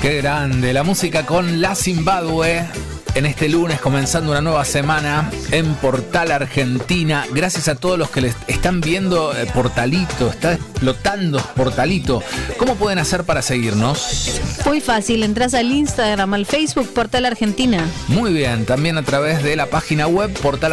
Qué grande, la música con La Zimbabue en este lunes, comenzando una nueva semana en Portal Argentina. Gracias a todos los que les están viendo Portalito, está explotando Portalito. ¿Cómo pueden hacer para seguirnos? Muy fácil, entras al Instagram, al Facebook, Portal Argentina. Muy bien, también a través de la página web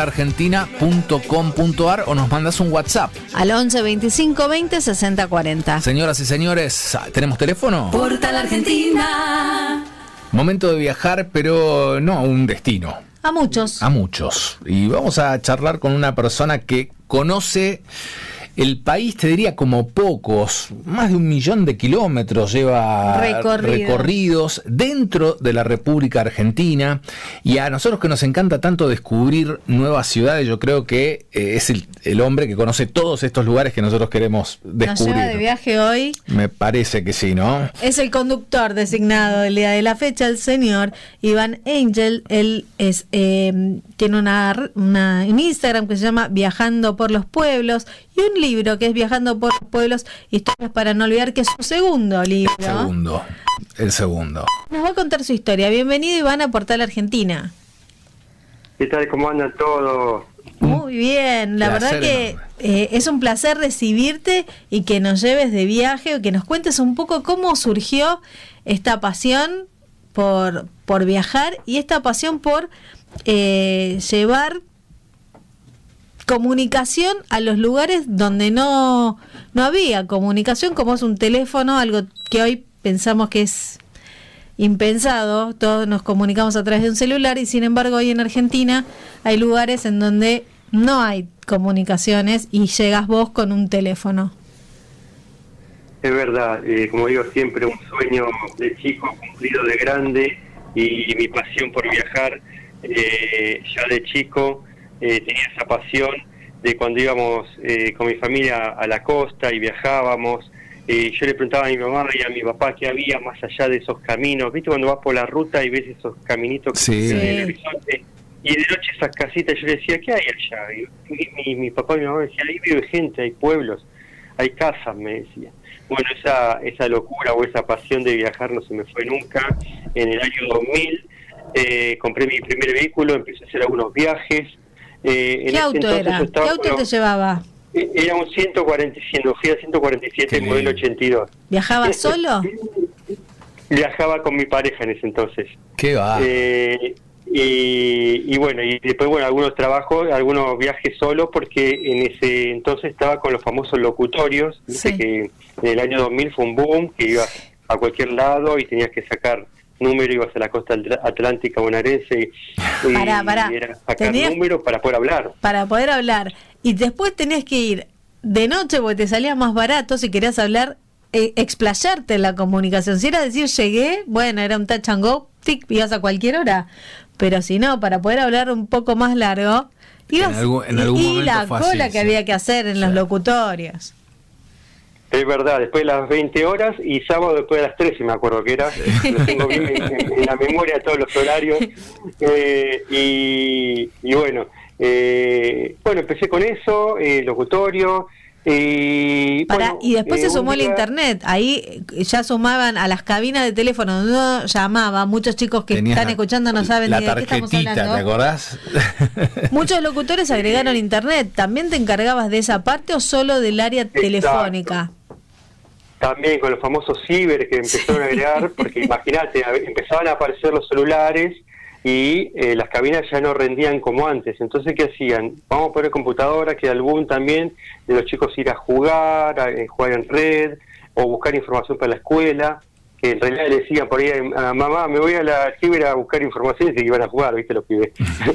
portalargentina.com.ar o nos mandas un WhatsApp. Al 11 25 20 60 40. Señoras y señores, ¿tenemos teléfono? Portal Argentina. Momento de viajar, pero no a un destino. A muchos. A muchos. Y vamos a charlar con una persona que conoce el país, te diría como pocos. Más de 1 millón de kilómetros lleva recorridos dentro de la República Argentina. Y a nosotros que nos encanta tanto descubrir nuevas ciudades, yo creo que es el hombre que conoce todos estos lugares que nosotros queremos descubrir. Nos lleva de viaje hoy. Me parece que sí, ¿no? Es el conductor designado del día de la fecha, el señor Iván Angel. Él es, tiene un Instagram que se llama Viajando por los Pueblos y un libro que es Viajando por los Pueblos, historias para no olvidar, que es su segundo libro. El segundo. Nos va a contar su historia. Bienvenido, Iván, a Portal Argentina. ¿Qué tal? ¿Cómo andan todos? Muy bien, la verdad que es un placer recibirte y que nos lleves de viaje, que nos cuentes un poco cómo surgió esta pasión por viajar y esta pasión por llevar comunicación a los lugares donde no había comunicación, como es un teléfono, algo que hoy pensamos que es impensado. Todos nos comunicamos a través de un celular y sin embargo hoy en Argentina hay lugares en donde no hay comunicaciones y llegas vos con un teléfono. Es verdad, como digo siempre, un sueño de chico cumplido de grande, y mi pasión por viajar ya de chico. Tenía esa pasión de cuando íbamos con mi familia a la costa y viajábamos. Yo le preguntaba a mi mamá y a mi papá qué había más allá de esos caminos. ¿Viste cuando vas por la ruta y ves esos caminitos sí, en el horizonte? Y de noche esas casitas, yo le decía, ¿qué hay allá? Y mi papá y mi mamá me decían, ahí vive gente, hay pueblos, hay casas, me decían. Bueno, esa locura o esa pasión de viajar no se me fue nunca. En el año 2000 compré mi primer vehículo, empecé a hacer algunos viajes. ¿Qué auto era? ¿Qué auto te llevaba? Era un 147, un Fiat 147 modelo 82. ¿Viajabas solo? Viajaba con mi pareja en ese entonces. ¿Qué va? Y bueno, y después algunos trabajos, algunos viajes solo, porque en ese entonces estaba con los famosos locutorios. Sí. Que en el año 2000 fue un boom, que ibas a cualquier lado y tenías que sacar número, ibas a la costa atlántica bonaerense y era sacar número para poder hablar. Para poder hablar. Y después tenías que ir de noche porque te salía más barato si querías hablar, explayarte en la comunicación. Si era decir llegué, bueno, era un touch and go, tic, ibas a cualquier hora. Pero si no, para poder hablar un poco más largo, ibas en algún y la cola así, que había que hacer en los locutorios. Es verdad, después de las 20 horas y sábado después de las 13, me acuerdo que era. Lo tengo bien en la memoria todos los horarios. Y bueno, empecé con eso, locutorio. Y después se sumó el internet. Ahí ya sumaban a las cabinas de teléfono donde uno llamaba. Muchos chicos que están escuchando no saben de qué estamos hablando. ¿Te acordás? Muchos locutores agregaron internet. ¿También te encargabas de esa parte o solo del área telefónica? También con los famosos ciber que empezaron a agregar, porque imagínate, empezaban a aparecer los celulares y las cabinas ya no rendían como antes. Entonces, ¿qué hacían? Vamos a poner computadoras, que al boom también de los chicos ir a jugar en red, o buscar información para la escuela, que en realidad le decían por ahí a mamá, me voy a la ciber a buscar información, y se iban a jugar, ¿viste? Los pibes.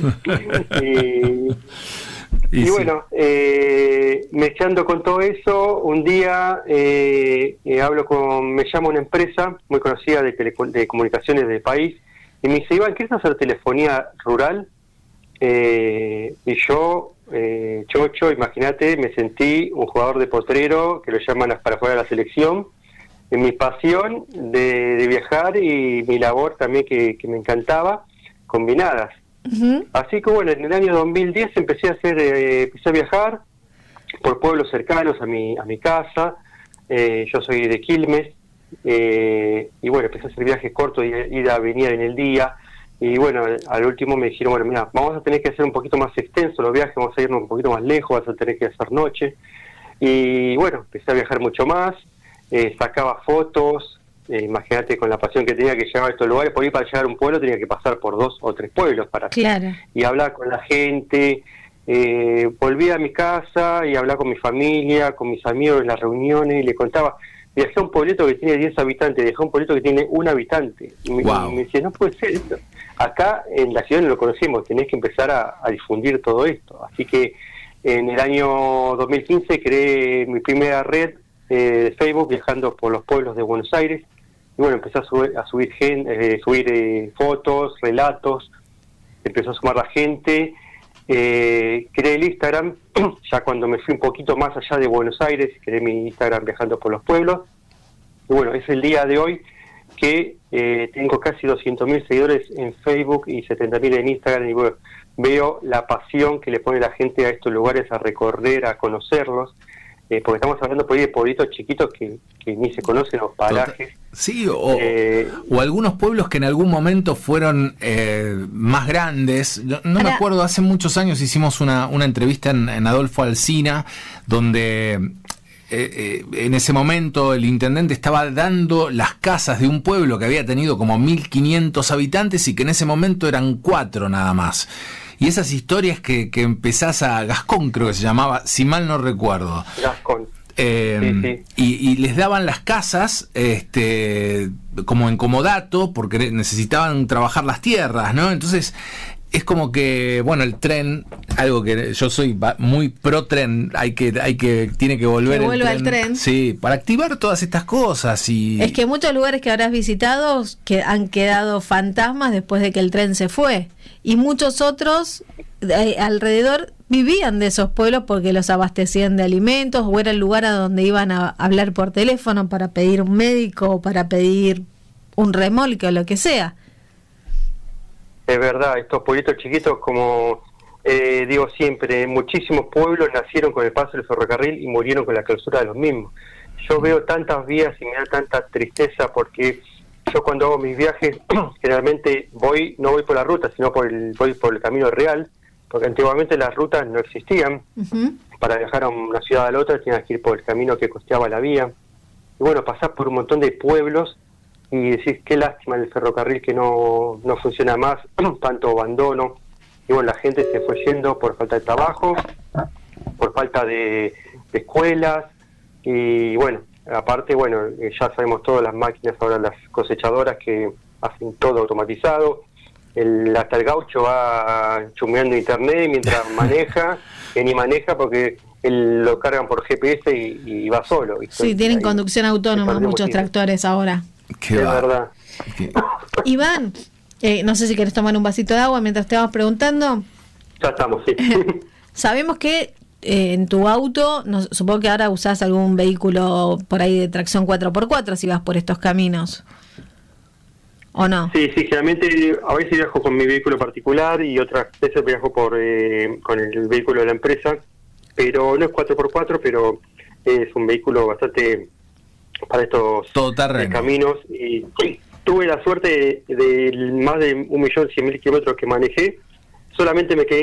Y bueno, mezclando con todo eso, un día me llama una empresa muy conocida de comunicaciones del país, y me dice, Iván, ¿quieres hacer telefonía rural? Y yo, chocho, imagínate, me sentí un jugador de potrero, que lo llaman para jugar a la selección, en mi pasión de viajar y mi labor también que me encantaba, combinadas. Uh-huh. Así que bueno, en el año 2010 empecé a viajar por pueblos cercanos a mi casa. Yo soy de Quilmes, y bueno, empecé a hacer viajes cortos, ida, venida en el día, y bueno, al último me dijeron, bueno, mira, vamos a tener que hacer un poquito más extenso los viajes, vamos a irnos un poquito más lejos, vas a tener que hacer noche, y bueno, empecé a viajar mucho más, sacaba fotos, imagínate con la pasión que tenía que llegar a estos lugares, por ir para llegar a un pueblo tenía que pasar por 2 o 3 pueblos para y hablar con la gente. Volví a mi casa y hablaba con mi familia, con mis amigos en las reuniones, y le contaba, viajé a un pueblito que tiene 10 habitantes, viajé a un pueblito que tiene 1 habitante, y me decía, no puede ser esto, acá en la ciudad no lo conocemos, tenés que empezar a difundir todo esto. Así que en el año 2015 creé mi primera red de Facebook, viajando por los pueblos de Buenos Aires, y bueno, empecé a subir fotos, relatos, empezó a sumar la gente. Creé el Instagram, ya cuando me fui un poquito más allá de Buenos Aires, creé mi Instagram viajando por los pueblos, y bueno, es el día de hoy que tengo casi 200.000 seguidores en Facebook y 70.000 en Instagram, y bueno, veo la pasión que le pone la gente a estos lugares, a recorrer, a conocerlos, porque estamos hablando por ahí de pueblitos chiquitos que ni se conocen, los parajes. Sí, o algunos pueblos que en algún momento fueron más grandes. No me acuerdo, hace muchos años hicimos una entrevista en Adolfo Alsina, donde en ese momento el intendente estaba dando las casas de un pueblo que había tenido como 1.500 habitantes y que en ese momento eran 4 nada más. Y esas historias que empezás a Gascón, creo que se llamaba, si mal no recuerdo. Gascón. Sí. Y les daban las casas como en comodato porque necesitaban trabajar las tierras, ¿no? Entonces es como que, bueno, el tren, algo que yo soy muy pro tren, tiene que volver que vuelva el tren. Sí, para activar todas estas cosas. Y es que muchos lugares que habrás visitado que han quedado fantasmas después de que el tren se fue, y muchos otros alrededor vivían de esos pueblos porque los abastecían de alimentos, o era el lugar a donde iban a hablar por teléfono para pedir un médico o para pedir un remolque o lo que sea. Es verdad, estos pueblitos chiquitos, como digo siempre, muchísimos pueblos nacieron con el paso del ferrocarril y murieron con la clausura de los mismos. Yo veo tantas vías y me da tanta tristeza, porque yo cuando hago mis viajes generalmente no voy por la ruta, sino voy por el camino real, porque antiguamente las rutas no existían. Para viajar a una ciudad a la otra tenías que ir por el camino que costeaba la vía, y bueno, pasás por un montón de pueblos y decís, qué lástima el ferrocarril que no funciona más, tanto abandono, y bueno, la gente se fue yendo por falta de trabajo, por falta de escuelas, y bueno, aparte, bueno, ya sabemos todas las máquinas ahora, las cosechadoras que hacen todo automatizado, hasta el gaucho va chumeando internet mientras maneja, que ni maneja porque lo cargan por GPS y va solo, ¿viste? Sí, tienen conducción autónoma muchos tractores ahora. Es verdad. Iván, no sé si querés tomar un vasito de agua mientras te vamos preguntando. Ya estamos, sí. Sabemos que en tu auto, supongo que ahora usás algún vehículo por ahí de tracción 4x4 si vas por estos caminos, ¿o no? Sí, generalmente a veces viajo con mi vehículo particular y otras veces viajo con el vehículo de la empresa, pero no es 4x4, pero es un vehículo bastante para estos caminos, y tuve la suerte de más de 1.100.000 kilómetros que manejé. Solamente me quedé